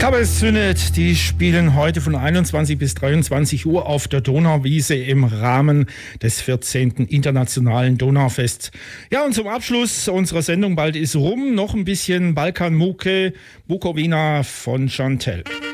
Tabelszünet, die spielen heute von 21 bis 23 Uhr auf der Donauwiese im Rahmen des 14. Internationalen Donaufests. Ja, und zum Abschluss unserer Sendung, bald ist rum, noch ein bisschen Balkanmucke, Bukowina von Chantel.